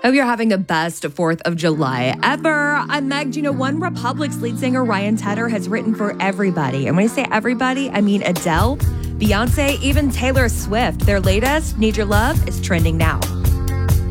Hope you're having the best 4th of July ever. I'm Meg. Do you know One Republic's lead singer Ryan Tedder has written for everybody? And when I say everybody, I mean Adele, Beyonce, even Taylor Swift. Their latest, Need Your Love, is trending now.